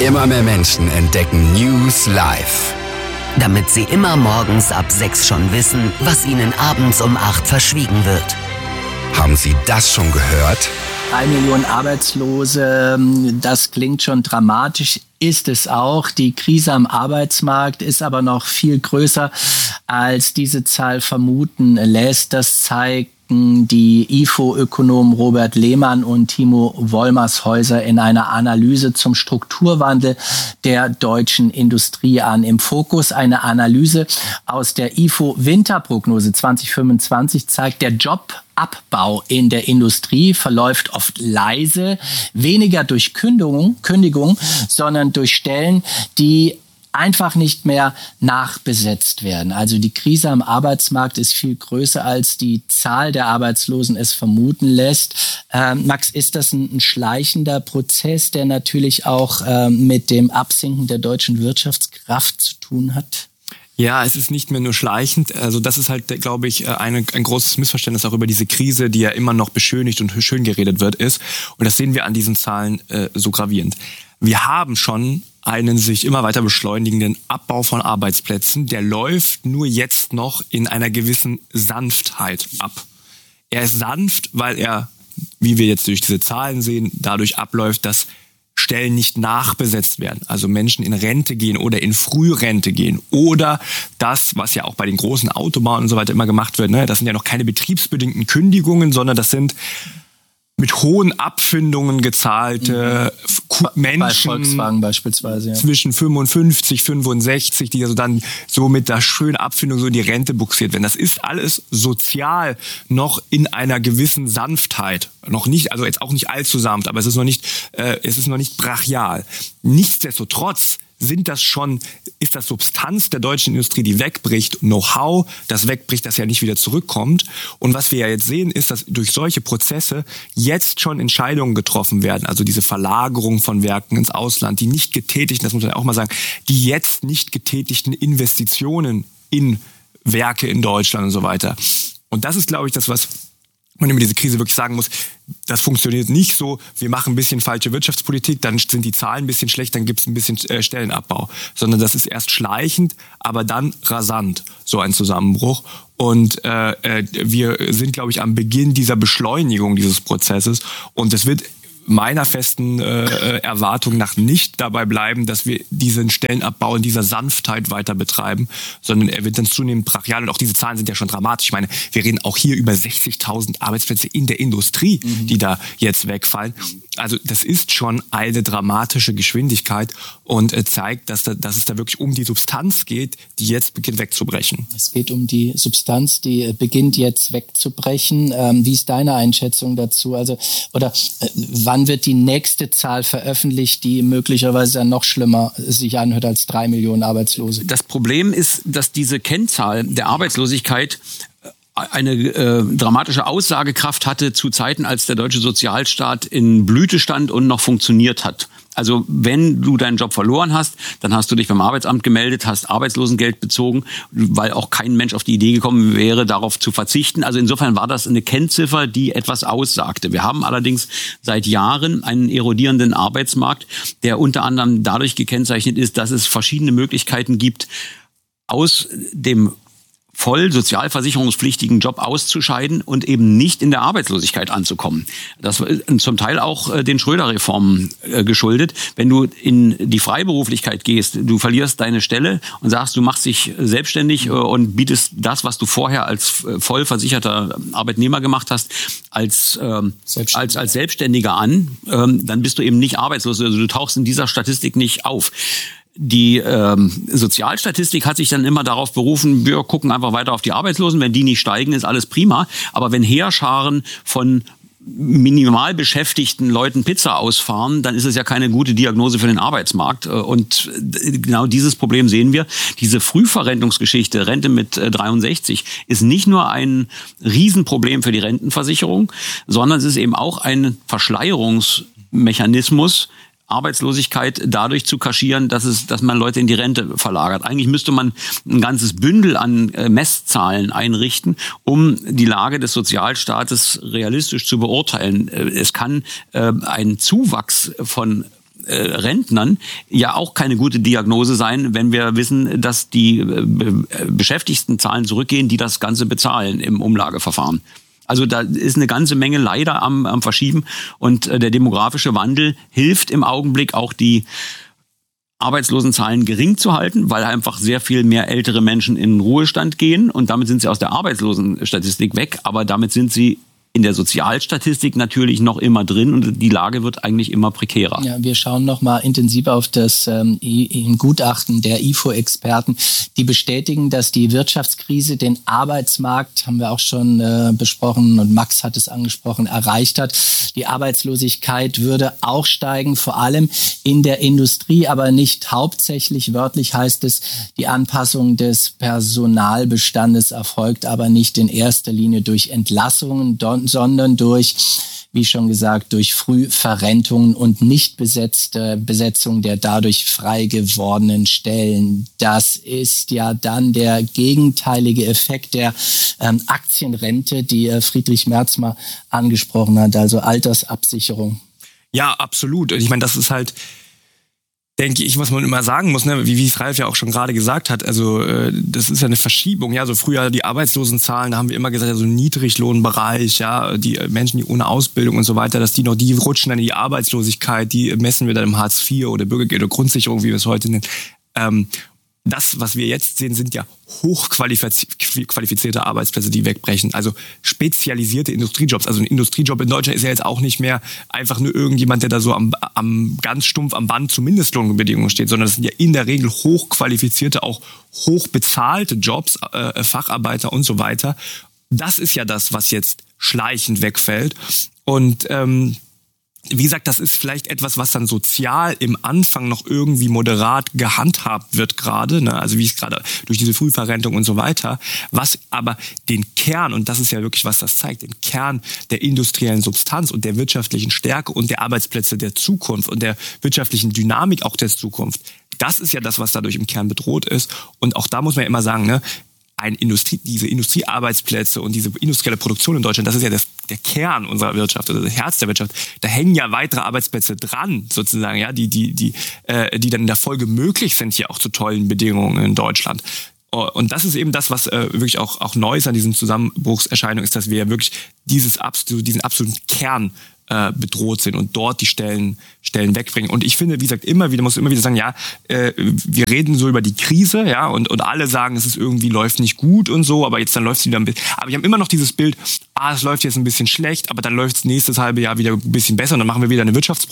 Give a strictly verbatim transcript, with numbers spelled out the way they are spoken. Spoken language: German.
Immer mehr Menschen entdecken News live. Damit sie immer morgens ab sechs schon wissen, was ihnen abends um acht verschwiegen wird. Haben Sie das schon gehört? Drei Millionen Arbeitslose, das klingt schon dramatisch, ist es auch. Die Krise am Arbeitsmarkt ist aber noch viel größer, als diese Zahl vermuten lässt. Das zeigt die I F O-Ökonomen Robert Lehmann und Timo Wollmershäuser in einer Analyse zum Strukturwandel der deutschen Industrie an. Im Fokus eine Analyse aus der I F O-Winterprognose zwanzig fünfundzwanzig zeigt, der Jobabbau in der Industrie verläuft oft leise, weniger durch Kündigung, Kündigung, sondern durch Stellen, die einfach nicht mehr nachbesetzt werden. Also die Krise am Arbeitsmarkt ist viel größer, als die Zahl der Arbeitslosen es vermuten lässt. Ähm, Max, ist das ein, ein schleichender Prozess, der natürlich auch ähm, mit dem Absinken der deutschen Wirtschaftskraft zu tun hat? Ja, es ist nicht mehr nur schleichend. Also das ist halt, glaube ich, eine, ein großes Missverständnis auch über diese Krise, die ja immer noch beschönigt und schön geredet wird, ist. Und das sehen wir an diesen Zahlen äh, so gravierend. Wir haben schon einen sich immer weiter beschleunigenden Abbau von Arbeitsplätzen. Der läuft nur jetzt noch in einer gewissen Sanftheit ab. Er ist sanft, weil er, wie wir jetzt durch diese Zahlen sehen, dadurch abläuft, dass Stellen nicht nachbesetzt werden. Also Menschen in Rente gehen oder in Frührente gehen. Oder das, was ja auch bei den großen Autobahnen und so weiter immer gemacht wird, ne, das sind ja noch keine betriebsbedingten Kündigungen, sondern das sind mit hohen Abfindungen gezahlte mhm. Menschen. Bei Volkswagen beispielsweise, ja. Zwischen fünfundfünfzig, fünfundsechzig, die also dann so mit der schönen Abfindung so in die Rente buxiert werden. Das ist alles sozial noch in einer gewissen Sanftheit. Noch nicht, also jetzt auch nicht allzu sanft, aber es ist noch nicht, äh, es ist noch nicht brachial. Nichtsdestotrotz sind das schon, ist das Substanz der deutschen Industrie, die wegbricht, Know-how, das wegbricht, das ja nicht wieder zurückkommt. Und was wir ja jetzt sehen, ist, dass durch solche Prozesse jetzt schon Entscheidungen getroffen werden, also diese Verlagerung von Werken ins Ausland, die nicht getätigten, das muss man auch mal sagen, die jetzt nicht getätigten Investitionen in Werke in Deutschland und so weiter. Und das ist, glaube ich, das, was man über diese Krise wirklich sagen muss, das funktioniert nicht so, wir machen ein bisschen falsche Wirtschaftspolitik, dann sind die Zahlen ein bisschen schlecht, dann gibt es ein bisschen äh, Stellenabbau. Sondern das ist erst schleichend, aber dann rasant, so ein Zusammenbruch. Und äh, wir sind, glaube ich, am Beginn dieser Beschleunigung dieses Prozesses. Und es wird meiner festen äh, Erwartung nach nicht dabei bleiben, dass wir diesen Stellenabbau in dieser Sanftheit weiter betreiben, sondern er wird dann zunehmend brachial. Und auch diese Zahlen sind ja schon dramatisch. Ich meine, wir reden auch hier über sechzigtausend Arbeitsplätze in der Industrie, mhm. die da jetzt wegfallen. Also das ist schon eine dramatische Geschwindigkeit und äh, zeigt, dass, da, dass es da wirklich um die Substanz geht, die jetzt beginnt wegzubrechen. Es geht um die Substanz, die beginnt jetzt wegzubrechen. Ähm, wie ist deine Einschätzung dazu? Also oder äh, wann wird die nächste Zahl veröffentlicht, die möglicherweise dann noch schlimmer sich anhört als drei Millionen Arbeitslose? Das Problem ist, dass diese Kennzahl der Arbeitslosigkeit eine äh, dramatische Aussagekraft hatte zu Zeiten, als der deutsche Sozialstaat in Blüte stand und noch funktioniert hat. Also wenn du deinen Job verloren hast, dann hast du dich beim Arbeitsamt gemeldet, hast Arbeitslosengeld bezogen, weil auch kein Mensch auf die Idee gekommen wäre, darauf zu verzichten. Also insofern war das eine Kennziffer, die etwas aussagte. Wir haben allerdings seit Jahren einen erodierenden Arbeitsmarkt, der unter anderem dadurch gekennzeichnet ist, dass es verschiedene Möglichkeiten gibt, aus dem voll sozialversicherungspflichtigen Job auszuscheiden und eben nicht in der Arbeitslosigkeit anzukommen. Das ist zum Teil auch den Schröder-Reformen geschuldet. Wenn du in die Freiberuflichkeit gehst, du verlierst deine Stelle und sagst, du machst dich selbstständig und bietest das, was du vorher als voll versicherter Arbeitnehmer gemacht hast, als, ähm, als, als Selbstständiger an, ähm, dann bist du eben nicht arbeitslos. Also du tauchst in dieser Statistik nicht auf. Die ähm, Sozialstatistik hat sich dann immer darauf berufen, wir gucken einfach weiter auf die Arbeitslosen. Wenn die nicht steigen, ist alles prima. Aber wenn Heerscharen von minimal beschäftigten Leuten Pizza ausfahren, dann ist es ja keine gute Diagnose für den Arbeitsmarkt. Und genau dieses Problem sehen wir. Diese Frühverrentungsgeschichte, Rente mit dreiundsechzig, ist nicht nur ein Riesenproblem für die Rentenversicherung, sondern es ist eben auch ein Verschleierungsmechanismus, Arbeitslosigkeit dadurch zu kaschieren, dass es, dass man Leute in die Rente verlagert. Eigentlich müsste man ein ganzes Bündel an äh, Messzahlen einrichten, um die Lage des Sozialstaates realistisch zu beurteilen. Äh, es kann äh, ein Zuwachs von äh, Rentnern ja auch keine gute Diagnose sein, wenn wir wissen, dass die äh, Beschäftigtenzahlen zurückgehen, die das Ganze bezahlen im Umlageverfahren. Also da ist eine ganze Menge leider am, am Verschieben und äh, der demografische Wandel hilft im Augenblick auch die Arbeitslosenzahlen gering zu halten, weil einfach sehr viel mehr ältere Menschen in den Ruhestand gehen und damit sind sie aus der Arbeitslosenstatistik weg, aber damit sind sie in der Sozialstatistik natürlich noch immer drin und die Lage wird eigentlich immer prekärer. Ja, wir schauen noch mal intensiver auf das ähm, im Gutachten der I F O-Experten, die bestätigen, dass die Wirtschaftskrise den Arbeitsmarkt, haben wir auch schon äh, besprochen und Max hat es angesprochen, erreicht hat. Die Arbeitslosigkeit würde auch steigen, vor allem in der Industrie, aber nicht hauptsächlich. Wörtlich heißt es, die Anpassung des Personalbestandes erfolgt aber nicht in erster Linie durch Entlassungen, sondern durch, wie schon gesagt, durch Frühverrentungen und nicht besetzte Besetzung der dadurch frei gewordenen Stellen. Das ist ja dann der gegenteilige Effekt der ähm, Aktienrente, die äh, Friedrich Merz mal angesprochen hat, also Altersabsicherung. Ja, absolut. Ich meine, das ist halt, denke ich, was man immer sagen muss, ne, wie, wie es Ralf ja auch schon gerade gesagt hat, also äh, das ist ja eine Verschiebung, ja, so früher die Arbeitslosenzahlen, da haben wir immer gesagt, ja, so Niedriglohnbereich, ja, die Menschen, die ohne Ausbildung und so weiter, dass die noch, die rutschen dann in die Arbeitslosigkeit, die messen wir dann im Hartz vier oder Bürgergeld oder Grundsicherung, wie wir es heute nennen. Ähm, das, was wir jetzt sehen, sind ja hochqualifizierte Arbeitsplätze, die wegbrechen. Also spezialisierte Industriejobs. Also ein Industriejob in Deutschland ist ja jetzt auch nicht mehr einfach nur irgendjemand, der da so am, am ganz stumpf am Band zu Mindestlohnbedingungen steht, sondern das sind ja in der Regel hochqualifizierte, auch hochbezahlte Jobs, äh, Facharbeiter und so weiter. Das ist ja das, was jetzt schleichend wegfällt. Und ähm, wie gesagt, das ist vielleicht etwas, was dann sozial im Anfang noch irgendwie moderat gehandhabt wird gerade, ne? Also wie es gerade durch diese Frühverrentung und so weiter, was aber den Kern, und das ist ja wirklich, was das zeigt, den Kern der industriellen Substanz und der wirtschaftlichen Stärke und der Arbeitsplätze der Zukunft und der wirtschaftlichen Dynamik auch der Zukunft, das ist ja das, was dadurch im Kern bedroht ist. Und auch da muss man ja immer sagen, ne, ein Industrie, diese Industriearbeitsplätze und diese industrielle Produktion in Deutschland, das ist ja das, der Kern unserer Wirtschaft oder das Herz der Wirtschaft. Da hängen ja weitere Arbeitsplätze dran, sozusagen, ja, die, die, die, äh, die dann in der Folge möglich sind hier auch zu tollen Bedingungen in Deutschland. Und das ist eben das, was äh, wirklich auch, auch neu ist an diesen Zusammenbruchserscheinungen, ist, dass wir ja wirklich dieses absolut, diesen absoluten Kern äh, bedroht sind und dort die Stellen, Stellen wegbringen. Und ich finde, wie gesagt, immer wieder, muss immer wieder sagen, ja, äh, wir reden so über die Krise, ja, und, und alle sagen, es ist irgendwie, läuft nicht gut und so, aber jetzt dann läuft es wieder ein bisschen, aber wir haben immer noch dieses Bild, ah, es läuft jetzt ein bisschen schlecht, aber dann läuft es nächstes halbe Jahr wieder ein bisschen besser und dann machen wir wieder eine Wirtschaftsprognose